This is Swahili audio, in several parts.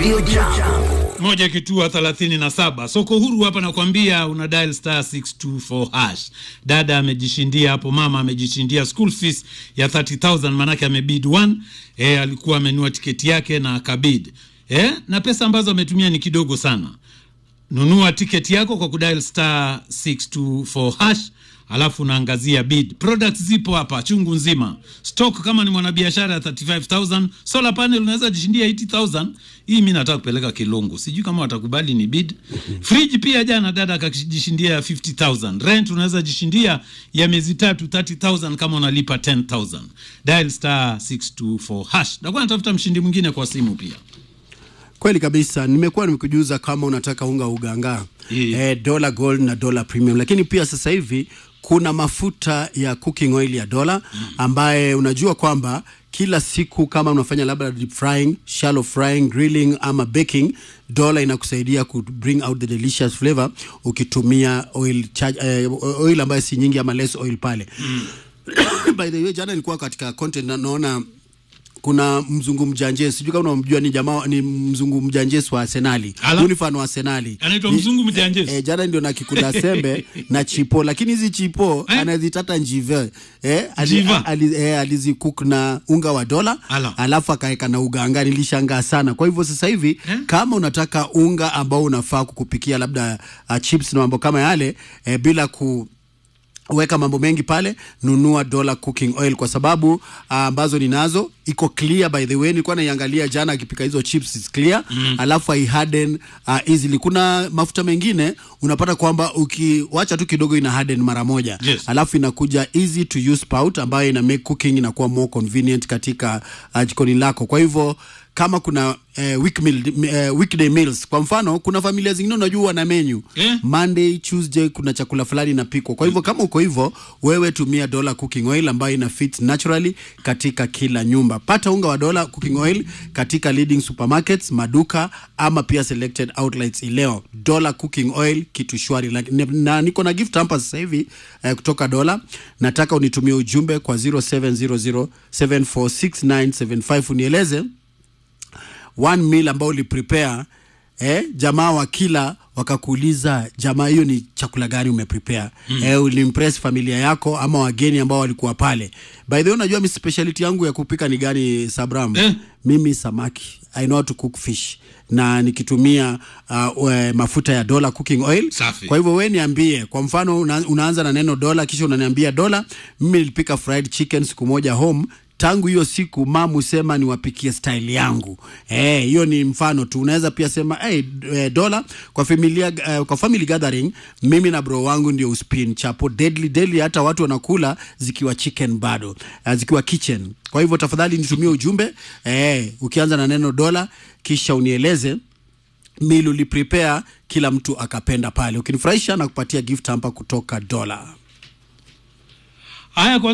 Radio Jambo. Moja kitua 37. Soko huru hapa nakwambia una dial *624#. Dada amejishindia hapo, mama amejishindia school fees ya 30,000 manake amebid 1. Alikuwa amenunua tiketi yake na akabid. Na pesa ambazo ametumia ni kidogo sana. Nunua tiketi yako kwa kudial *624#. Alafu naangazia bid. Products zipo hapa chungu nzima. Stock kama ni mwanabiashara 35,000, solar panel unaweza jishindia 80,000. Hii mimi nataka kupeleka Kilongo. Sijui kama watakubali ni bid. Fridge pia jana dada akajishindia 50,000. Rent unaweza jishindia ya miezi 3 30,000 kama unalipa 10,000. Dial *624#. Nakuwa natafuta mshindi mwingine kwa simu pia. Kweli kabisa, nimekuwa nimekujuza kama unataka unga uganga. Dollar Gold na Dollar Premium. Lakini pia sasa hivi kuna mafuta ya cooking oil ya Dollar ambaye unajua kwamba kila siku kama unafanya labda deep frying, shallow frying, grilling ama baking, Dollar inakusaidia ku bring out the delicious flavor ukitumia oil ambayo si nyingi ama less oil pale. By the way, jana nilikuwa katika content na naona kuna Mzungu Mjanjes, sijui kama unamjua, ni jamaa, ni Mzungu Mjanjes wa Arsenal. Ni fan wa Arsenal. Anaitwa Mzungu Mjanjes. Jana ndio nakikula sembe na chipo, lakini hizi chipo anazitata njive. Alizikook na unga wa Dollar, alafu akaeka na uganga. Nilishangaa sana. Kwa hivyo sasa hivi kama unataka unga ambao unafaa kukupikia labda chips na mambo kama yale, bila weka mambo mengi pale, nunua Dollar cooking oil kwa sababu ambazo ninazo iko clear. By the way, nilikuwa naiangalia jana akipika hizo chips, is clear. Alafu I harden easily. Kuna mafuta mengine unapata kwamba ukiwacha tu kidogo ina harden mara moja. Alafu inakuja easy to use spout ambayo ina make cooking inakuwa more convenient katika jikoni lako. Kwa hivyo kama kuna weekday meals, kwa mfano kuna familia zingine unajua na menu Monday, Tuesday kuna chakula fulani inapikwa. Kwa hivyo kama uko hivyo, wewe tumia Dollar cooking oil ambayo ina fit naturally katika kila nyumba. Pata unga wa Dollar cooking oil katika leading supermarkets, maduka ama pia selected outlets leo. Dollar cooking oil, kitu shwari. Na niko na gift hamper sasa hivi kutoka Dollar. Nataka unitumie ujumbe kwa 0700746975 unieleze one meal ambao uli prepare, jamaa wakila wakakuuliza, jamaa hiyo ni chakula gani umeprepare? Ulimpress familia yako ama wageni ambao walikuwa pale. By the way, unajua mi speciality yangu ya kupika ni gani, Sabram? Mimi samaki. I know how to cook fish. Na nikitumia mafuta ya Dollar cooking oil. Kwa hivyo wewe niambie, kwa mfano unaanza na neno Dollar kisha unaniambia Dollar, mimi nilipika fried chicken siku moja home. Tangu hiyo siku mamu sema niwapikie style yangu. Hiyo ni mfano tu. Unaweza pia sema Dollar kwa familia, kwa family gathering, mimi na bro wangu ndio uspin chapo deadly hata watu wanakula zikiwa chicken bado, zikiwa kitchen. Kwa hivyo tafadhali nitumie ujumbe ukianza na neno Dollar kisha unieleze meal uli prepare, kila mtu akapenda pale. Ukinifurahisha na kupatia gift hamper kutoka Dollar. Haya, kwa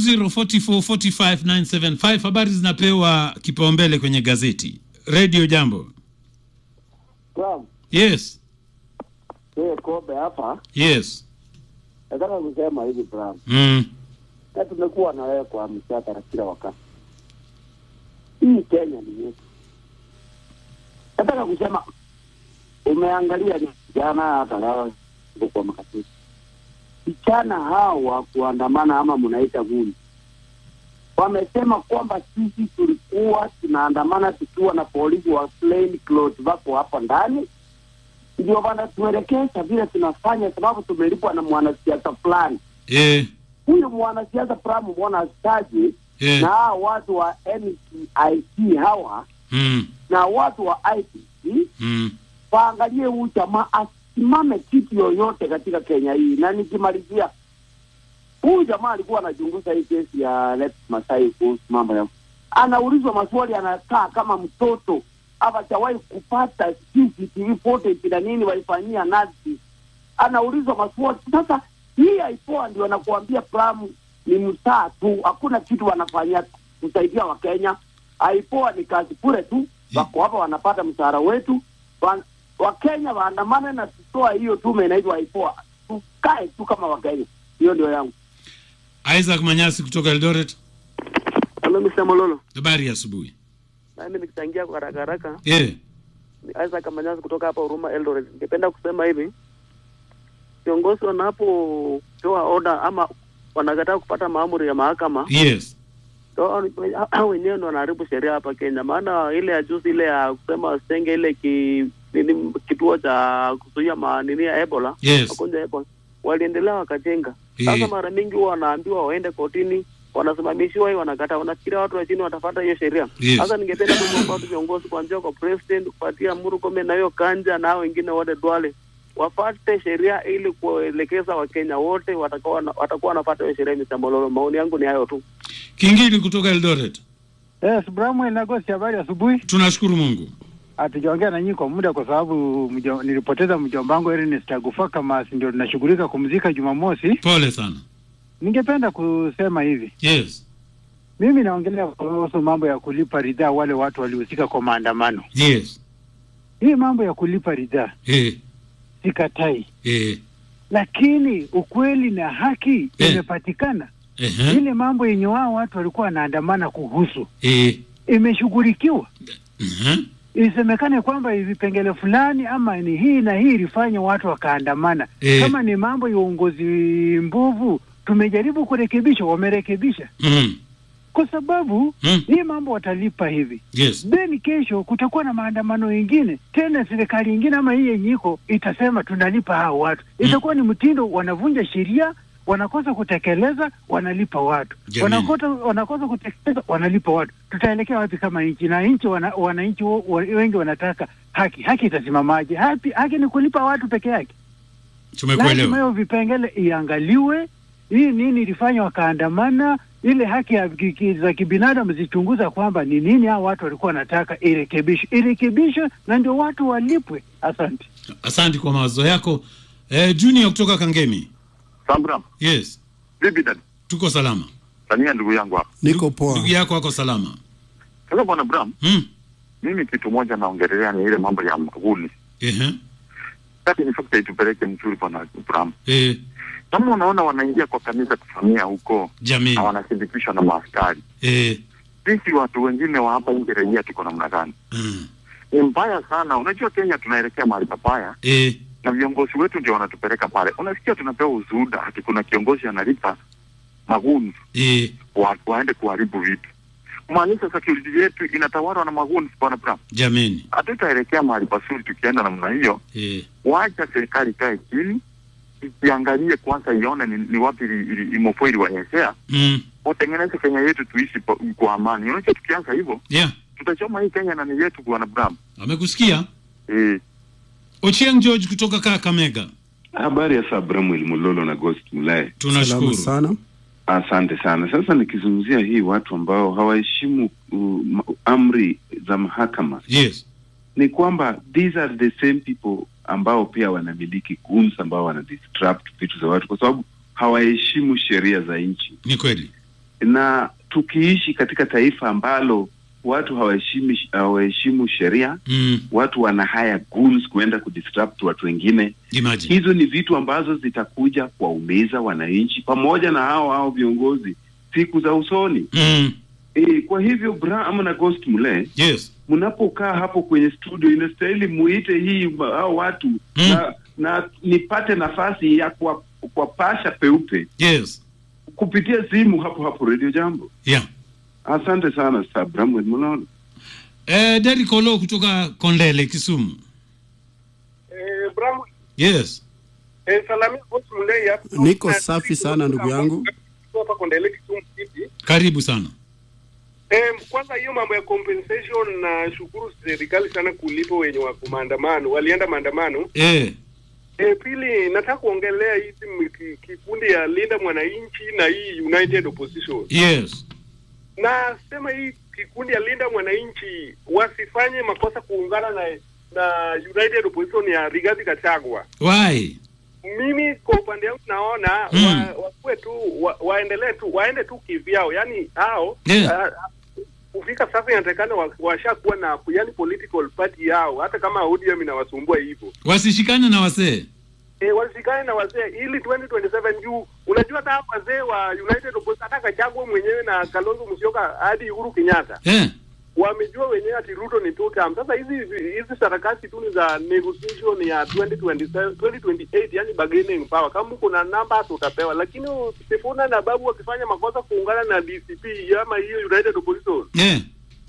0204445975 habari zinapewa kipaumbele kwenye gazeti. Radio Jambo. Yes. Kobe hapa. Yes. Nataka kusema hivi Bram. Tumekuwa na wewe kwa msafara kila wakati. Hii Kenya ni yetu. Nataka kusema umeangalia jana hata leo kwa makatiki. Vijana hawa kuandamana ama mnaita guni, wamesema kwamba sisi tulikuwa tunaandamana tukiwa na polisi wa plain clothes wako hapa ndani, ndio wanatuelekeza vile tunafanya sababu tumelipwa na mwanasiasa fulani. Huyu mwanasiasa fulani mbona asitaje? Na watu wa NCIC hawa na watu wa IPC waangalie huyu jamaa simame kitu yoyote katika Kenya hii. Na nikimalizia, huyu jamaa alikuwa anachunguza hii kesi ya Lex Masai kuhusu mambo ya, anaulizwa maswali anakaa kama mtoto, hawajawahi kupata CCTV footage na nini walifanyia Nazi. Anaulizwa maswali. Sasa hii haipoa, ndio anakuambia Pramu ni msaa tu, hakuna kitu wanafanyia kusaidia wa Kenya. Haipoa, ni kazi bure tu. Wako hapa wanapata mshahara wetu. Wa Kenya waandamane na tutoa hiyo tume inaitwa haipoa. Tukae tu kama wa Kenya. Hiyo ndio yangu. Isaac Manyasi kutoka Eldoret. Hello Mr. Mololo. Habari ya asubuhi. Mimi nikichangia kwa haraka. Isaac Manyazi kutoka hapa Huruma Eldoret. Ningependa kusema hivi, viongozi wanapotoa order ama wanakataa kupata maamuri ya mahakama, yes, wenyewe ndio wanaharibu sheria hapa Kenya. Maana ile ya juzi ile ya kusema senge ile kituo cha kuzuia manini ya Ebola, yes, magonjwa ya Ebola, waliendelea wakajenga. Sasa mara mingi wanaambiwa waende kotini, wanasimamishwa, wanakataa, wanafikiria watu wa chini watafuata hiyo sheria. Sasa ningependa kuomba watu viongozi kuanzia kwa president kupatia Murkomen na hiyo Kanja na wengine wote Duale wafuate sheria ili kuelekeza Wakenya wote watakuwa wanafuata hiyo sheria misambololo. Maoni yangu ni hayo tu. Kingili kutoka Eldoret. Yes, Bramwell Nagosi, habari asubuhi. Tunashukuru Mungu. Hatujaongea na nyinyi kwa muda kwa sababu nilipoteza mjomba wangu Ernest Agufa kama ndio tunashughulika kumzika Jumamosi. Pole sana. Ningependa kusema hivi. Yes. Mimi naongelea kuhusu mambo ya kulipa ridhaa wale watu walihusika kwa maandamano. Yes. Hii mambo ya kulipa ridhaa. Sikatai. Lakini ukweli na haki imepatikana. Ile mambo yenye wao watu walikuwa wanaandamana kuhusu. Imeshughulikiwa. Isemekane kwamba vipengele fulani ama ni hii na hii ilifanya watu wakaandamana. Kama ni mambo ya uongozi mbovu, tumejaribu kurekebisha, wamerekebisha. Kwa sababu hii mambo watalipa hivi. Yes. Then kesho kutakuwa na maandamano mengine. Tena serikali nyingine ama hii yenye iko itasema tunalipa hao watu. Itakuwa ni mtindo, wanavunja sheria, wanakosa kutekeleza, wanalipa watu. Wanakosa kutekeleza, wanalipa watu. Tutaelekea wapi kama nchi? Na nchi wananchi wengi wanataka haki. Haki itasimamaje? Haki ni kulipa watu peke yake. Tumekuelewa. Lazima hiyo vipengele iangaliwe. Hii nini ilifanya wakaandamana? Ile haki za kibinadamu zichunguza kwamba ni nini hao watu walikuwa wanataka irekebishwe na ndio watu walipwe. Asante. Asante kwa mawazo yako. Junior kutoka Kangemi. Sambram. Yes. Bibi dad. Tuko salama. Tania ndugu yangu hapa. Niko poa. Ndugu yako wako salama. Sasa bwana Bram. Mimi kitu moja naongelea ni ile mambo ya maguli. Sasa ni fakta itupeleke mzuri bwana Bram. Kama unaona wanaingia kwa kanisa kufanyia huko jamii na wanasindikishwa na maaskari. Sisi watu wengine wa hapa nje rejea tuko namna gani? Ni mbaya sana. Unajua Kenya tunaelekea mahali papaya. Na viongozi wetu ndio wanatupeleka pale. Unasikia tunapewa uzuda ati kuna kiongozi analipa magunzi. Waende kuharibu vitu. Kumaanisha security yetu inatawarwa na magunzi bwana Bram. Jameni. Hatutaelekea mahali pasuri tukienda namna hiyo. Wacha serikali kae chini. Iangalie kwanza ione ni wapi imofoili wanyesea. Watengeneze Kenya yetu tuishi kwa amani. Unajua tukianza hivyo, tutachoma hii Kenya na ni yetu bwana Bram. Amekusikia? Ochieng George kutoka Kakamega. Habari ya Bramwell Mulolo na Ghost Mulaye. Tunashukuru sana. Asante sana. Sasa nikizungumzia hii watu ambao hawaheshimu amri za mahakama. Yes. Ni kwamba these are the same people ambao pia wanamiliki guns ambao wanadisrupt vitu za watu kwa sababu hawaheshimu sheria za nchi. Ni kweli. Na tukiishi katika taifa ambalo watu hawaheshimu sheria, watu wanahaya guns kuenda kudisrupt watu wengine. Imagine. Hizo ni vitu ambazo zitakuja kuwaumiza wananchi pamoja na hao viongozi siku za usoni. Kwa hivyo Bram na Ghost Mule, yes, mnapokaa hapo kwenye studio inastahili muite hii hao watu na nipate nafasi ya kwa pasha peupe. Yes. Kupitia simu hapo Radio Jambo. Asante sana Bramwell Mulolo. Derrick Olo kutoka Kondele Kisumu. Bram. Yes. Salami Ghost Mule hapa. Niko safi sana ndugu yangu. Hapa Kondele Kisumu City. Karibu sana. Kwanza hiyo mambo ya compensation na shukuru serikali sana kulipa wenye wa maandamano, walienda maandamano. Pili nataka kuongelea hizi kikundi ya Linda Mwananchi na hii United Opposition. Yes. Na sema hii kikundi ya Linda Mwananchi wasifanye makosa kuungana na United Opposition ya Rigathi Gachagua. Why? Mimi kwa upande wangu naona wakuwe tu waende tu kivyao, yani hao kufika sasa inatakana washakuwa na yani political party yao, hata kama ODM inawasumbua hivyo. Wasishikane na wasee. Wasishikane na wasee ili 2027 juu unajua hata wazee wa United Opposition hata Gachagua mwenyewe na Kalonzo Musyoka hadi Uhuru Kenyatta. wamejua wenyewe ati Ruto ni two term. Sasa hizi sarakasi tu ni za negotiation ya 2028, yani bargaining power. Kama kuna namba utapewa, lakini Sifuna na Babu wakifanya makosa kuungana na DCP ama hiyo United Opposition.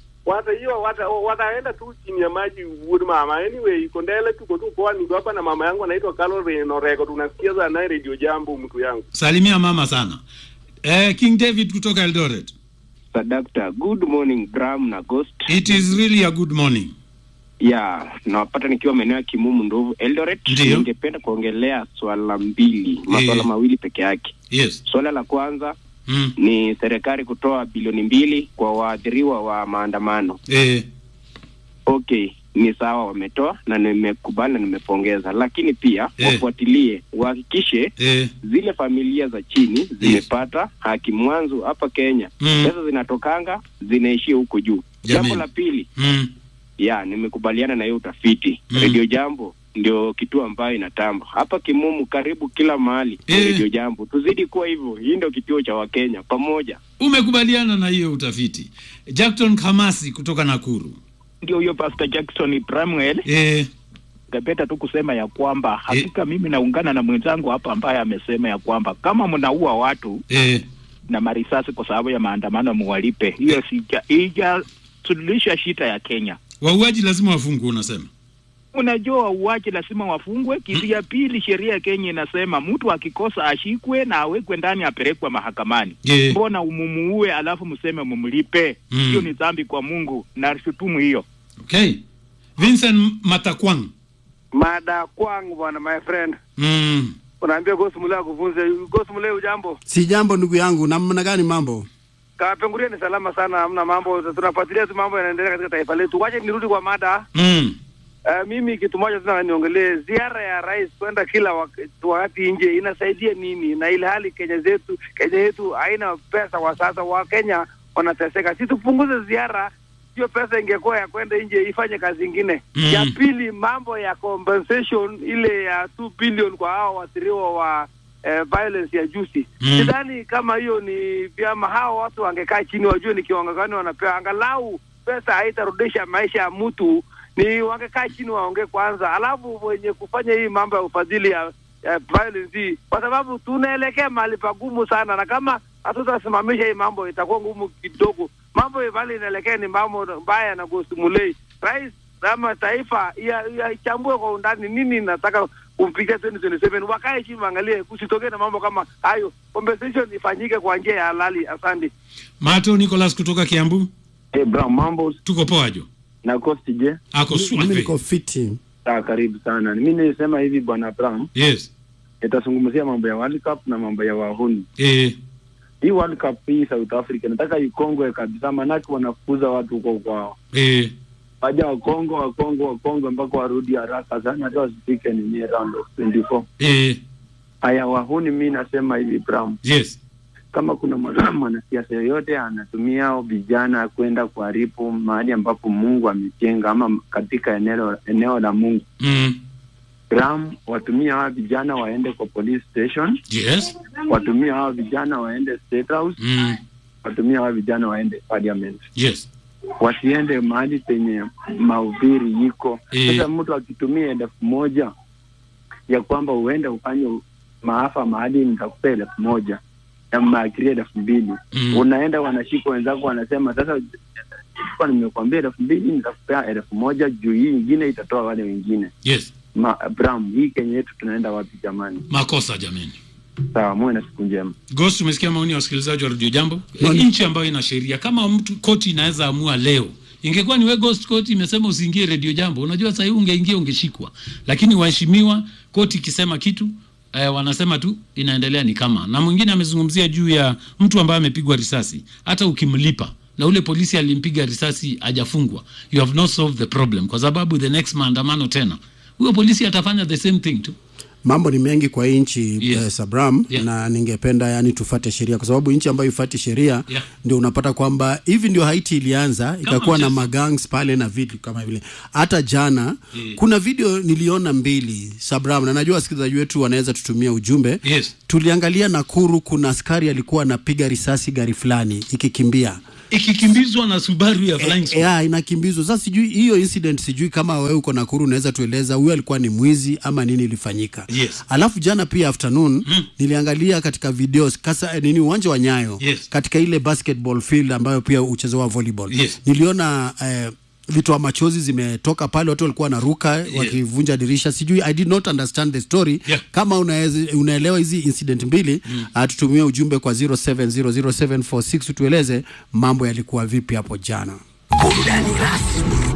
Wataenda tu chini ya maji mama. Anyway, kondele tuko tu kwa ni hapa na mama yangu anaitwa Carol Norego, tunasikia za naye Radio Jambo mtu yangu. Salimia mama sana. King David kutoka Eldoret. Sadakta, good morning Bram na Ghost. It is really a good morning. Nawapata nikiwa maeneo ya Kimumu Ndovu Eldoret. Ningependa kuongelea swala mbili, masuala mawili peke yake. Yes. Swala la kwanza ni serikali kutoa bilioni 2 kwa waathiriwa wa maandamano. Okay, ni sawa wametoa na nimekubali na nimepongeza, lakini pia wafuatilie, uhakikishe zile familia za chini zimepata haki mwanzo hapa Kenya. Pesa zinatokanga zinaishia huko juu. Jambo la pili, nimekubaliana na hiyo utafiti. Radio Jambo ndio kituo ambayo inatamba hapa Kimumu, karibu kila mahali. Radio Jambo tuzidi kuwa hivyo, hii ndio kituo cha Wakenya pamoja. Umekubaliana na hiyo utafiti. Jackson Kamasi kutoka Nakuru. Ndio huyo Pastor Jackson Ibramuel. Ngependa tu kusema ya kwamba hakika mimi naungana na mwenzangu hapa ambaye amesema ya kwamba kama mnaua watu na marisasi kwa sababu ya maandamano muwalipe. Hiyo sija suluhisha shida ya Kenya. Wauaji lazima wafungwe unasema? Unajua wauaji lazima wafungwe. Kitu ya pili, sheria ya Kenya inasema mtu akikosa ashikwe na awekwe ndani apelekwe mahakamani. Mbona umumuue alafu mseme mumlipe? Hiyo ni dhambi kwa Mungu na shutumu hiyo. Okay. Vincent Matakwang. Madakwang bwana, my friend. Unaambia Gosmule akufunze. Gosmule ujambo? Si jambo ndugu yangu, namna gani mambo? Kapenguria ni salama sana, hamna mambo. Tunafuatilia tu mambo yanaendelea katika taifa letu. Wacha nirudi kwa mada. Mimi kitu moja tuna niongelee ziara ya rais kwenda kila wakati nje inasaidia nini, na ile hali Kenya yetu haina pesa kwa sasa, wa Kenya wanateseka. Sisi tupunguze ziara, hiyo pesa ingekuwa ya kwenda nje ifanye kazi nyingine. Ya pili, mambo ya compensation ile ya 2 billion kwa hao waathiriwa wa violence ya juzi. Sidhani kama hiyo ni vyama, hao watu wangekaa chini wajue ni kiwango gani wanapewa, angalau pesa haitarudisha maisha ya mtu. Ni wangekaa chini waongee kwanza, alafu wenye kufanya hii mambo ya ufadhili ya violence, kwa sababu tunaelekea mahali pagumu sana, na kama hatutasimamisha hii mambo itakuwa ngumu kidogo. Mambo bali inaelekea ni mambo mbaya na Gosmulei. Rais kama taifa ichambue kwa undani nini nataka kumpiga 2027, wakae chini waangalie, kusitokee na mambo kama hayo. Compensation ifanyike kwa njia ya halali. Asante. Mato Nicholas kutoka Kiambu. Bro, mambo tuko poajo. Na Costi je? Ako swafi. Niko fiti. Karibu sana. Mimi nilisema hivi bwana Brown. Yes. Itazungumzia mambo ya World Cup na mambo ya wahuni. Hii World Cup hii South Africa nataka ikongwe kabisa, manake wanafukuza watu huko kwao. Waja Wakongo mpaka warudi haraka sana, hata wasifike ni round of 24. Haya wahuni, mimi nasema hivi Brown. Yes. Kama kuna mwanasiasa yoyote anatumia vijana kwenda kuharibu mahali ambapo Mungu amejenga ama katika eneo la Mungu. Ram, watumia hawa vijana waende kwa police station. Yes. Watumia hawa vijana waende State House. Watumia hawa vijana waende Parliament. Yes. Wasiende mahali penye mahubiri yiko. Sasa mtu akitumia 1,000 ya kwamba uende ufanye maafa mahali nitakupea 1,000 na maakiria 2,000. Unaenda wanashika wenzako wanasema sasa kwa nimekwambia 2,000 nitakupea 1,000 juu hii nyingine itatoa wale wengine. Yes. Bram, hii Kenya yetu tunaenda wapi jamani? Makosa jamani. Sawa, muwe na siku njema. Ghost, umesikia maoni ya wasikilizaji wa Radio Jambo? Nchi ambayo ina sheria, kama mtu koti inaweza amua leo, ingekuwa ni wewe Ghost, koti imesema usiingie Radio Jambo, unajua sasa hivi ungeingia ungeshikwa. Lakini waheshimiwa, koti ikisema kitu wanasema tu inaendelea ni kama. Na mwingine amezungumzia juu ya mtu ambaye amepigwa risasi, hata ukimlipa na ule polisi alimpiga risasi hajafungwa, you have not solved the problem, kwa sababu the next maandamano tena huyo polisi atafanya the same thing tu. Mambo ni mengi kwa nchi Sabram, na ningependa tufate sheria, kwa sababu nchi ambayo ifuate sheria ndio unapata kwamba hivi ndio Haiti ilianza ikakuwa na magangs pale na vitu kama vile. Hata jana kuna video niliona 2 Sabram, na najua wasikilizaji wetu wanaweza tutumia ujumbe. Tuliangalia Nakuru, kuna askari alikuwa anapiga risasi gari fulani ikikimbia. ikikimbizwa na Subaru ya Flying Squad. Inakimbizwa. Sasa sijui hiyo incident, sijui kama wewe uko Nakuru unaweza tueleza huyo alikuwa ni mwizi ama nini ilifanyika. Yes. Alafu jana pia afternoon niliangalia katika videos uwanja wa Nyayo, katika ile basketball field ambayo pia uchezo wa volleyball. Niliona vitu machozi zimetoka pale, watu walikuwa wanaruka wakivunja dirisha. Sijui, I did not understand the story. Kama unaelewa hizi incident mbili, tutumie ujumbe kwa 07007446 tueleze mambo yalikuwa vipi hapo jana. Burudani rasmi